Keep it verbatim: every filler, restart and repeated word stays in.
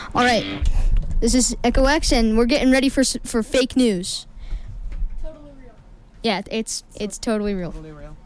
All right. This is Echo X, and we're getting ready for for fake news. Totally real. Yeah, it's it's totally real. Totally real.